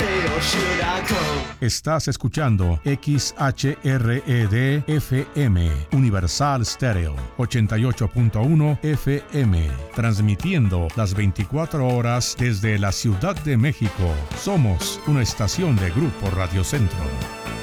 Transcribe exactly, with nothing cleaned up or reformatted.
stay or should I go? Estás escuchando X H R E D F M, Universal Stereo, ochenta y ocho punto uno F M, transmitiendo las veinticuatro horas desde la Ciudad de México. Somos una estación de Grupo Radio Centro.